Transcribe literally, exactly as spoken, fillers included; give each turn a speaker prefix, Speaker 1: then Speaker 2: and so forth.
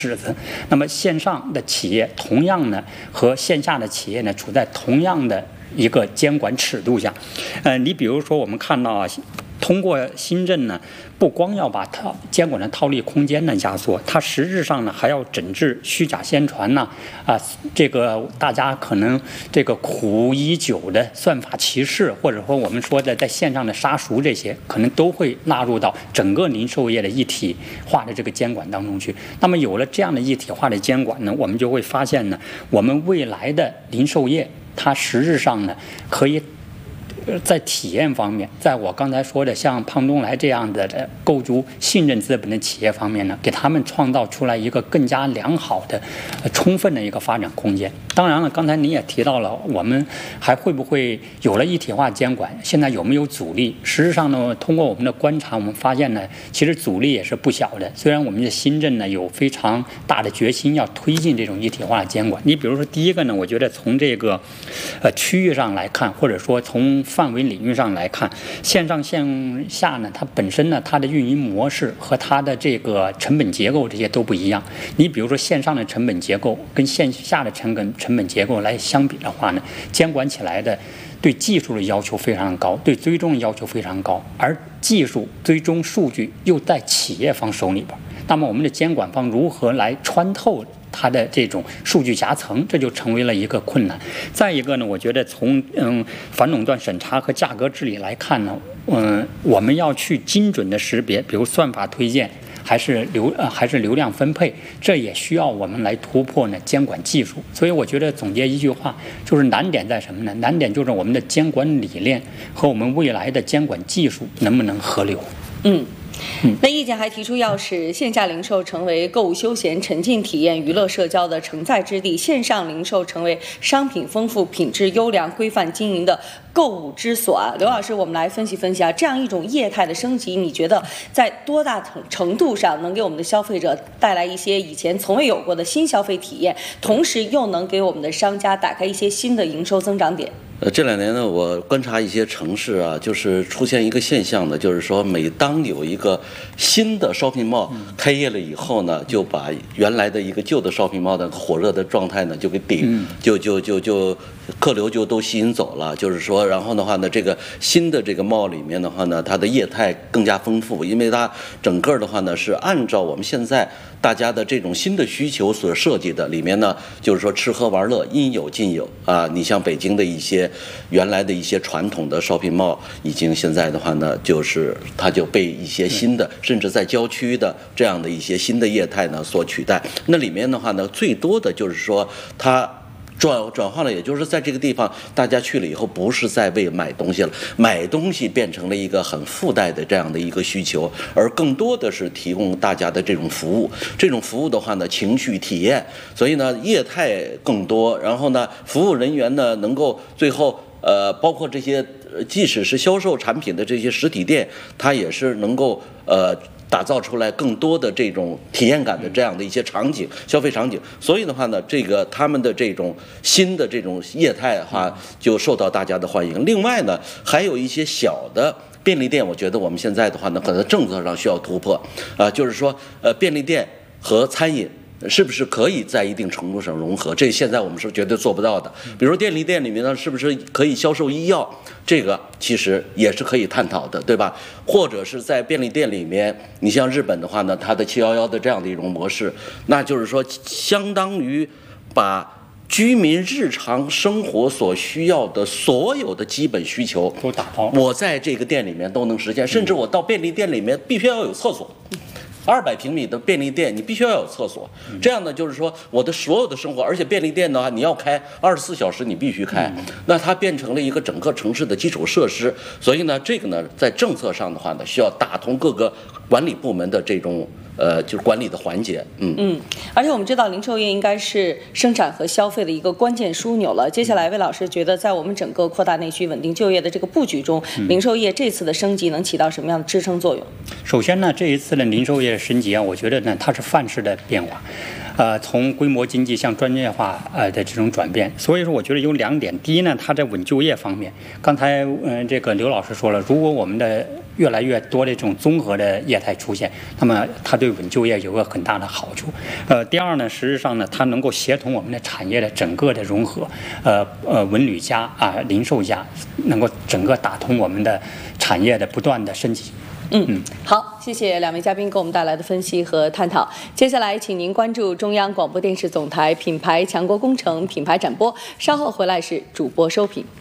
Speaker 1: 日子，那么线上的企业同样呢和线下的企业呢处在同样的一个监管尺度下。呃，你比如说我们看到啊，通过新政呢，不光要把它监管的套利空间呢压缩，它实质上呢还要整治虚假宣传呢啊，这个大家可能这个苦已久的算法歧视，或者说我们说的在线上的杀熟，这些可能都会纳入到整个零售业的一体化的这个监管当中去。那么有了这样的一体化的监管呢，我们就会发现呢，我们未来的零售业它实质上呢可以在体验方面，在我刚才说的像胖东来这样的构筑信任资本的企业方面呢，给他们创造出来一个更加良好的、充分的一个发展空间。当然了，刚才你也提到了，我们还会不会有了一体化监管，现在有没有阻力？实际上呢，通过我们的观察，我们发现呢，其实阻力也是不小的。虽然我们的新政呢有非常大的决心要推进这种一体化的监管，你比如说第一个呢，我觉得从这个呃区域上来看，或者说从范围领域上来看，线上线下呢，它本身呢，它的运营模式和它的这个成本结构这些都不一样。你比如说线上的成本结构跟线下的成本成本结构来相比的话呢，监管起来的对技术的要求非常高，对追踪的要求非常高，而技术追踪数据又在企业方手里边，那么我们的监管方如何来穿透它的这种数据夹层，这就成为了一个困难。再一个呢，我觉得从嗯反垄断审查和价格治理来看呢，嗯，我们要去精准的识别，比如算法推荐还是流呃还是流量分配，这也需要我们来突破呢监管技术。所以我觉得总结一句话，就是难点在什么呢？难点就是我们的监管理念和我们未来的监管技术能不能合流。
Speaker 2: 嗯。那意见还提出，要使线下零售成为购物休闲、沉浸体验、娱乐社交的承载之地，线上零售成为商品丰富、品质优良、规范经营的购物之所啊。刘老师，我们来分析分析啊，这样一种业态的升级，你觉得在多大程度上能给我们的消费者带来一些以前从未有过的新消费体验，同时又能给我们的商家打开一些新的营收增长点？
Speaker 3: 呃，这两年呢，我观察一些城市啊，就是出现一个现象呢，就是说，每当有一个新的 shopping mall 开业了以后呢，就把原来的一个旧的 shopping mall 的火热的状态呢，就给顶，就就就就客流就都吸引走了。就是说，然后的话呢，这个新的这个 mall 里面的话呢，它的业态更加丰富，因为它整个的话呢是按照我们现在大家的这种新的需求所设计的，里面呢就是说吃喝玩乐应有尽有啊。你像北京的一些原来的一些传统的 shopping mall， 已经现在的话呢，就是它就被一些新的，甚至在郊区的这样的一些新的业态呢所取代。那里面的话呢，最多的就是说它转转换了，也就是在这个地方，大家去了以后，不是在为买东西了，买东西变成了一个很附带的这样的一个需求，而更多的是提供大家的这种服务。这种服务的话呢，情绪体验，所以呢，业态更多，然后呢，服务人员呢，能够最后呃，包括这些，即使是销售产品的这些实体店，它也是能够呃。打造出来更多的这种体验感的这样的一些场景，消费场景。所以的话呢，这个他们的这种新的这种业态的话，就受到大家的欢迎。另外呢，还有一些小的便利店，我觉得我们现在的话呢，可能政策上需要突破啊、呃，就是说，呃，便利店和餐饮是不是可以在一定程度上融合？这现在我们是绝对做不到的。比如便利店里面呢，是不是可以销售医药？这个其实也是可以探讨的，对吧？或者是在便利店里面，你像日本的话呢，它的七一一的这样的一种模式，那就是说相当于把居民日常生活所需要的所有的基本需求
Speaker 1: 都打包，
Speaker 3: 我在这个店里面都能实现，甚至我到便利店里面必须要有厕所。二百平米的便利店，你必须要有厕所。这样呢，就是说我的所有的生活，而且便利店的话，你要开二十四小时，你必须开，那它变成了一个整个城市的基础设施。所以呢，这个呢，在政策上的话呢，需要打通各个管理部门的这种呃，就是管理的环节。嗯
Speaker 2: 嗯，而且我们知道，零售业应该是生产和消费的一个关键枢纽了。接下来，魏老师觉得，在我们整个扩大内需、稳定就业的这个布局中，零售业这次的升级能起到什么样的支撑作用？
Speaker 1: 首先呢，这一次的零售业升级啊，我觉得呢，它是范式的变化，呃，从规模经济向专业化呃的这种转变。所以说，我觉得有两点。第一呢，它在稳就业方面，刚才嗯、呃、这个刘老师说了，如果我们的越来越多的这种综合的业态出现，那么它对稳就业有个很大的好处。呃，第二呢，实际上呢，它能够协同我们的产业的整个的融合，呃呃，文旅加啊、零售加，能够整个打通我们的产业的不断的升级。
Speaker 2: 嗯嗯，好，谢谢两位嘉宾给我们带来的分析和探讨。接下来，请您关注中央广播电视总台品牌强国工程品牌展播，稍后回来是主播收评。